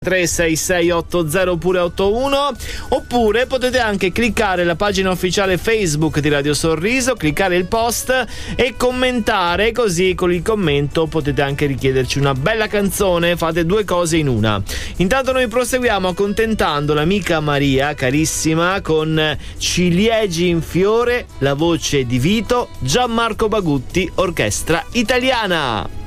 36680 oppure 81, oppure potete anche cliccare la pagina ufficiale Facebook di Radio Sorriso, cliccare il post e commentare, così con il commento potete anche richiederci una bella canzone, fate due cose in una. Intanto noi proseguiamo accontentando l'amica Maria carissima con Ciliegi in fiore, la voce di Vito, Gianmarco Bagutti, Orchestra Italiana.